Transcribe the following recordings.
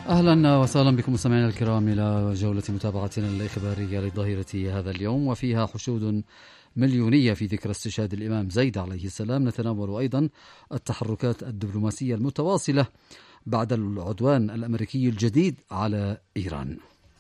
أهلا وسهلا بكم مستمعينا الكرام إلى جولة متابعتنا الإخبارية لظهيرة هذا اليوم، وفيها حشود مليونية في ذكرى استشهاد الإمام زيد عليه السلام. نتناول أيضا التحركات الدبلوماسية المتواصلة بعد العدوان الأمريكي الجديد على إيران.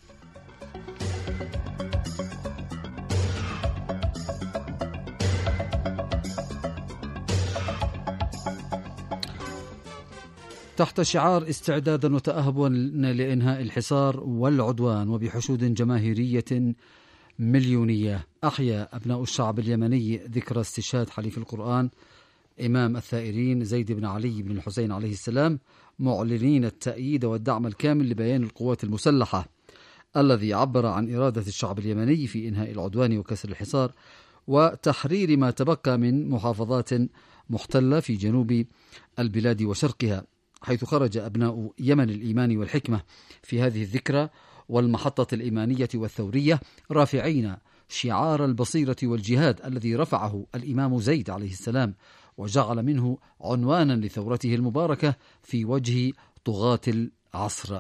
تحت شعار استعدادا وتأهبا لإنهاء الحصار والعدوان وبحشود جماهيرية مليونية، أحيا أبناء الشعب اليمني ذكرى استشهاد حليف القرآن إمام الثائرين زيد بن علي بن الحسين عليه السلام، معلنين التأييد والدعم الكامل لبيان القوات المسلحة الذي عبر عن إرادة الشعب اليمني في إنهاء العدوان وكسر الحصار وتحرير ما تبقى من محافظات محتلة في جنوب البلاد وشرقها، حيث خرج أبناء يمن الإيمان والحكمة في هذه الذكرى والمحطة الإيمانية والثورية رافعين شعار البصيرة والجهاد الذي رفعه الإمام زيد عليه السلام وجعل منه عنوانا لثورته المباركة في وجه طغاة العصر.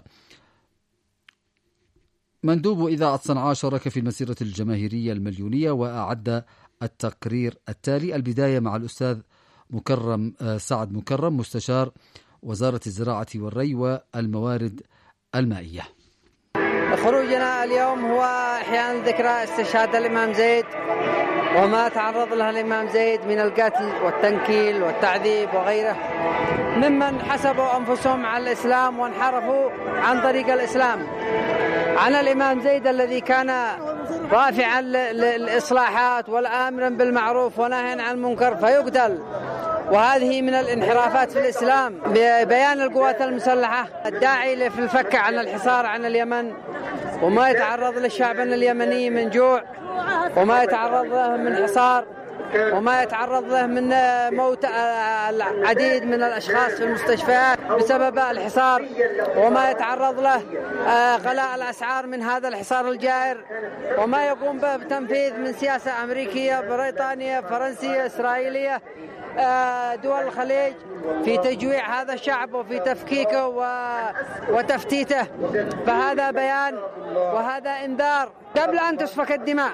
مندوب إذاعة صنعاء شارك في المسيرة الجماهيرية المليونية وأعد التقرير التالي. البداية مع الأستاذ سعد مكرم مستشار وزارة الزراعة والري والموارد المائية. خروجنا اليوم هو أحيانا ذكرى استشهاد الإمام زيد وما تعرض له الإمام زيد من القتل والتنكيل والتعذيب وغيره ممن حسبوا أنفسهم على الإسلام وانحرفوا عن طريق الإسلام، عن الإمام زيد الذي كان رافعا للإصلاحات والآمرا بالمعروف ونهيا عن المنكر فيقتل، وهذه من الانحرافات في الإسلام. ببيان القوات المسلحة الداعي في الفك عن الحصار عن اليمن وما يتعرض للشعب اليمني من جوع وما يتعرض له من حصار وما يتعرض له من موت العديد من الأشخاص في المستشفيات بسبب الحصار وما يتعرض له غلاء الأسعار من هذا الحصار الجائر وما يقوم به بتنفيذ من سياسة أمريكية بريطانية فرنسية إسرائيلية دول الخليج في تجويع هذا الشعب وفي تفكيكه وتفتيته. فهذا بيان وهذا انذار قبل أن تسفك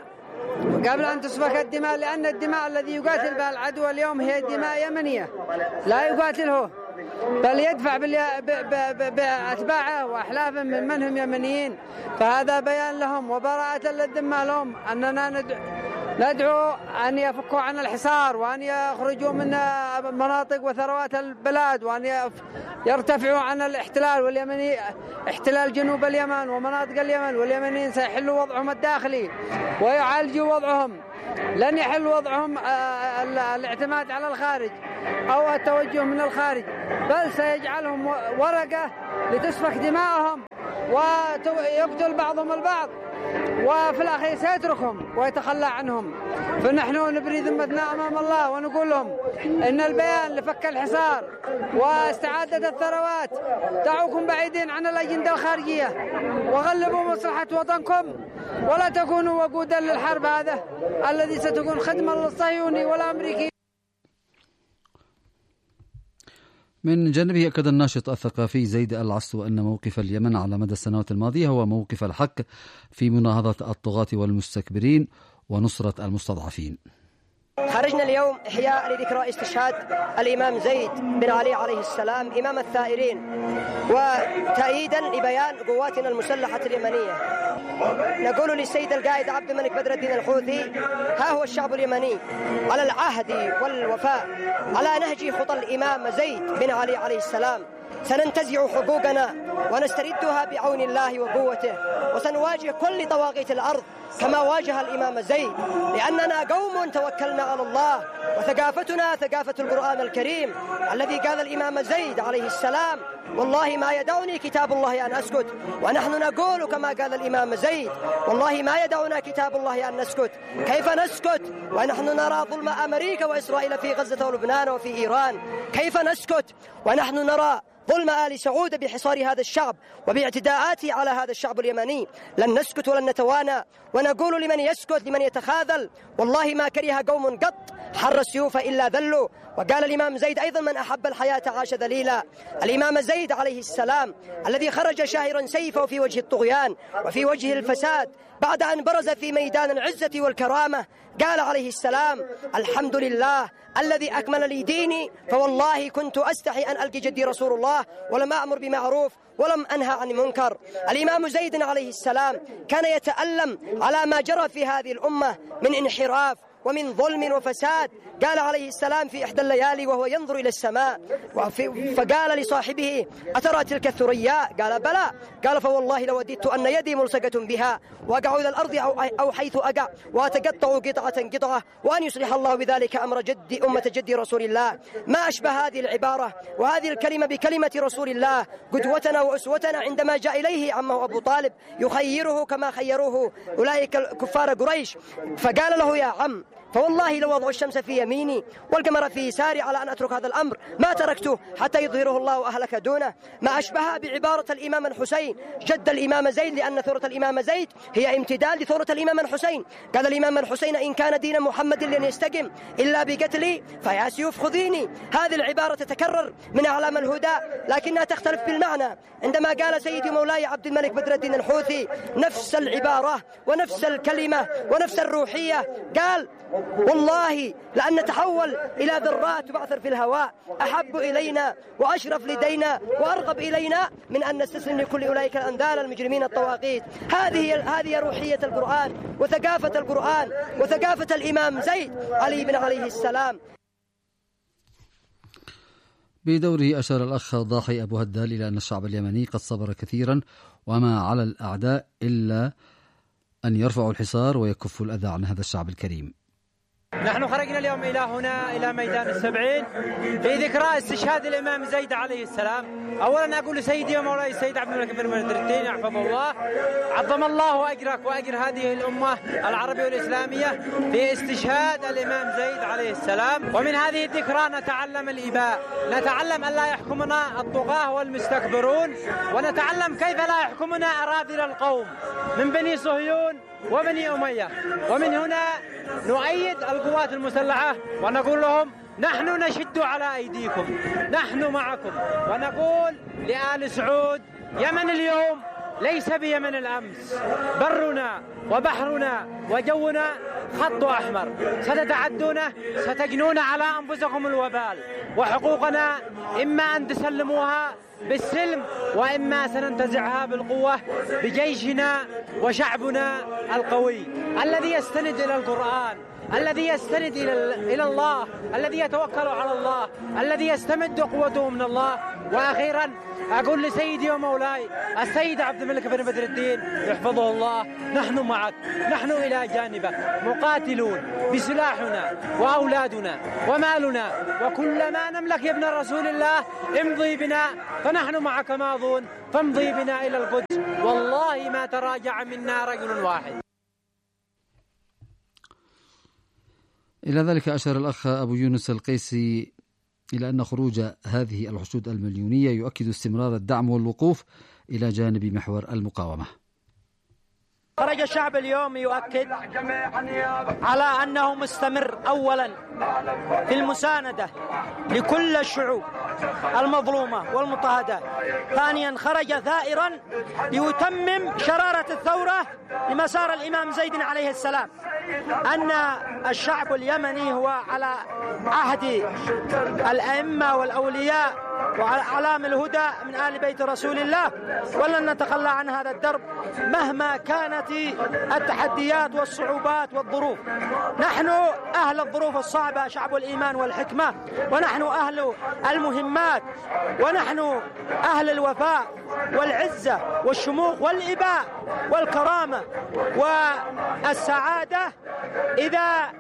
الدماء، لأن الدماء الذي يقاتل بها العدو اليوم هي دماء يمنية لا يقاتله بل يدفع بأتباعه وأحلافه من هم يمنيين. فهذا بيان لهم وبراءة للذمة لهم أننا ندعو أن يفكوا عن الحصار وأن يخرجوا من مناطق وثروات البلاد وأن يرتفعوا عن الاحتلال واليمني احتلال جنوب اليمن ومناطق اليمن، واليمنيين سيحلوا وضعهم الداخلي ويعالجوا وضعهم. لن يحل وضعهم الاعتماد على الخارج أو التوجه من الخارج، بل سيجعلهم ورقة لتسفك دماءهم ويقتل بعضهم البعض وفي الأخير سيتركهم ويتخلى عنهم. فنحن نبري ذمتنا أمام الله ونقول لهم إن البيان لفك الحصار واستعادة الثروات دعوكم بعيدين عن الأجندة الخارجية وغلبوا مصلحة وطنكم ولا تكونوا وقودا للحرب هذا الذي ستكون خدمة للصهيوني والأمريكي. من جانبه أكد الناشط الثقافي زيد العسو أن موقف اليمن على مدى السنوات الماضية هو موقف الحق في مناهضة الطغاة والمستكبرين ونصرة المستضعفين. خرجنا اليوم إحياء لذكرى استشهاد الإمام زيد بن علي عليه السلام إمام الثائرين وتأييدا لبيان قواتنا المسلحة اليمنية. نقول للسيد القائد عبد الملك بدر الدين الحوثي: ها هو الشعب اليمني على العهد والوفاء على نهج خطى الإمام زيد بن علي عليه السلام. سننتزع حقوقنا ونستردها بعون الله وقوته، وسنواجه كل طواغيت الأرض كما واجه الإمام زيد، لأننا قوم توكلنا على الله وثقافتنا ثقافة القرآن الكريم الذي قال الإمام زيد عليه السلام: والله ما يدعني كتاب الله أن أسكت. ونحن نقول كما قال الإمام زيد: والله ما يدعنا كتاب الله أن نسكت. كيف نسكت ونحن نرى ظلم أمريكا وإسرائيل في غزة ولبنان وفي إيران؟ كيف نسكت ونحن نرى ظلم آل سعود بحصار هذا الشعب وباعتداءاته على هذا الشعب اليمني. لن نسكت ولن نتوانى، ونقول لمن يسكت لمن يتخاذل: والله ما كره قوم قط حر السيوف إلا ذلوا. وقال الإمام زيد أيضا: من أحب الحياة عاش ذليلا. الإمام زيد عليه السلام الذي خرج شاهرا سيفه في وجه الطغيان وفي وجه الفساد بعد أن برز في ميدان العزة والكرامة، قال عليه السلام: الحمد لله الذي أكمل لي ديني، فوالله كنت أستحي أن ألقي جدي رسول الله ولم أأمر بمعروف ولم أنهى عن منكر. الإمام زيد عليه السلام كان يتألم على ما جرى في هذه الأمة من انحراف ومن ظلم وفساد. قال عليه السلام في إحدى الليالي وهو ينظر إلى السماء فقال لصاحبه: أترى تلك الثريا؟ قال: بلى. قال: فوالله لوددت أن يدي ملصقة بها وأقع إلى الأرض أو حيث أقع وأتقطع قطعة وأن يصلح الله بذلك أمر جدي أمة جدي رسول الله. ما أشبه هذه العبارة وهذه الكلمة بكلمة رسول الله قدوتنا وأسوتنا عندما جاء إليه عمه أبو طالب يخيره كما خيروه أولئك كفار قريش، فقال له: يا عم، فوالله لو وضع الشمس في يميني والقمر في يساري على أن أترك هذا الأمر ما تركته حتى يظهره الله وأهلك دونه. ما أشبهها بعبارة الإمام الحسين جد الإمام زيد، لأن ثورة الإمام زيد هي امتداد لثورة الإمام الحسين. قال الإمام الحسين: إن كان دين محمد لن يستقم إلا بقتلي فيا سيوف خذيني. هذه العبارة تتكرر من أعلام الهدى لكنها تختلف بالمعنى. عندما قال سيدي مولاي عبد الملك بدر الدين الحوثي نفس العبارة ونفس الكلمة ونفس الروحية، قال: والله لأن نتحول إلى ذرات تبعثر في الهواء أحب إلينا وأشرف لدينا وأرغب إلينا من أن نستسلم لكل أولئك الأنذال المجرمين الطواغيت. هذه روحية القرآن وثقافة القرآن وثقافة الإمام زيد علي بن عليه السلام. بدوره أشار الأخ ضاحي أبو هدال إلى أن الشعب اليمني قد صبر كثيرا وما على الأعداء إلا أن يرفعوا الحصار ويكفوا الأذى عن هذا الشعب الكريم. نحن خرجنا اليوم إلى هنا إلى ميدان السبعين في ذكرى استشهاد الإمام زيد عليه السلام. أولا أقول لسيدي ومولاي السيد عبد الملك بن بدر الدين يحفظه الله: عظم الله أجرك وأجر هذه الأمة العربية والإسلامية في استشهاد الإمام زيد عليه السلام. ومن هذه الذكرى نتعلم الإباء، نتعلم أن لا يحكمنا الطغاة والمستكبرون، ونتعلم كيف لا يحكمنا أراذل القوم من بني صهيون وبني أمية. ومن هنا نؤيد القوات المسلحة ونقول لهم: نحن نشد على أيديكم، نحن معكم. ونقول لآل سعود: يمن اليوم ليس بيمن الأمس، برنا وبحرنا وجونا خط أحمر، ستتعدونه ستجنون على أنفسكم الوبال، وحقوقنا إما أن تسلموها بالسلم وإما سننتزعها بالقوة بجيشنا وشعبنا القوي الذي يستند إلى القرآن، الذي يستند إلى الله، الذي يتوكل على الله، الذي يستمد قوته من الله. وأخيرا أقول لسيدي ومولاي السيد عبد الملك بن بدر الدين يحفظه الله: نحن معك، نحن إلى جانبك مقاتلون بسلاحنا وأولادنا ومالنا وكل ما نملك يا ابن رسول الله. امضي بنا فنحن معك ماضون، فامضي بنا إلى القدس، والله ما تراجع منا رجل واحد. إلى ذلك أشار الأخ أبو يونس القيسي إلى أن خروج هذه الحشود المليونية يؤكد استمرار الدعم والوقوف إلى جانب محور المقاومة. خرج الشعب اليوم يؤكد على أنه مستمر أولا في المساندة لكل الشعوب المظلومة والمضطهدة، ثانيا خرج ثائرا ليتمم شرارة الثورة لمسار الإمام زيد عليه السلام، أن الشعب اليمني هو على عهد الأئمة والأولياء وعلام الهدى من آل بيت رسول الله، ولن نتخلى عن هذا الدرب مهما كانت التحديات والصعوبات والظروف. نحن أهل الظروف الصعبة، شعب الإيمان والحكمة، ونحن أهل المهمات، ونحن أهل الوفاء والعزة والشموخ والإباء والكرامة والسعادة إذا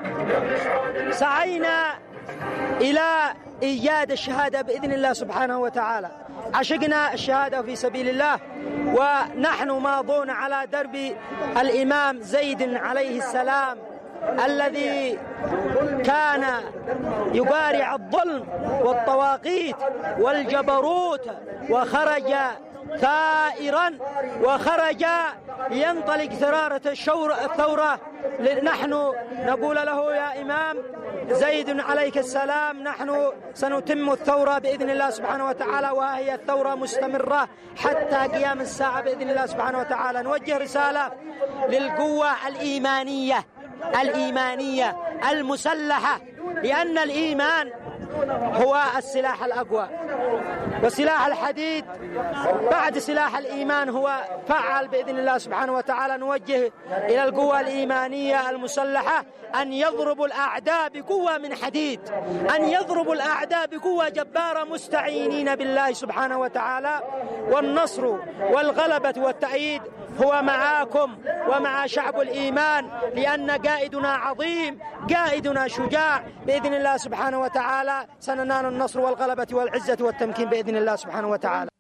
سعينا إلى إيجاد الشهادة بإذن الله سبحانه وتعالى. عشقنا الشهادة في سبيل الله، ونحن ماضون على درب الإمام زيد عليه السلام الذي كان يبارع الظلم والطواغيت والجبروت، وخرج ثائرا وخرج ينطلق ثرارة الثورة. نحن نقول له يا إمام زيد عليك السلام، نحن سنتم الثورة بإذن الله سبحانه وتعالى، وهي الثورة مستمرة حتى قيام الساعة بإذن الله سبحانه وتعالى. نوجه رسالة للقوة الإيمانية المسلحة، لأن الإيمان هو السلاح الأقوى، وسلاح الحديد بعد سلاح الإيمان هو فعال بإذن الله سبحانه وتعالى. نوجه إلى القوى الإيمانية المسلحة أن يضربوا الأعداء بقوة من حديد، أن يضربوا الأعداء بقوة جبارة مستعينين بالله سبحانه وتعالى. والنصر والغلبة والتأييد هو معاكم ومع شعب الإيمان، لأن قائدنا عظيم، قائدنا شجاع بإذن الله سبحانه وتعالى. سننال النصر والغلبة والعزة والتمكين بإذن الله سبحانه وتعالى.